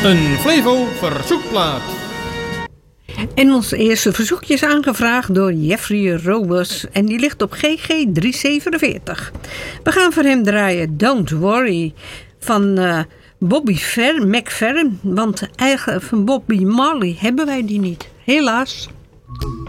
Een Flevo verzoekplaat. En ons eerste verzoekje is aangevraagd door Jeffrey Robers en die ligt op GG 347. We gaan voor hem draaien Don't Worry van Bobby McFerrin, want eigenlijk van Bobby Marley hebben wij die niet, helaas.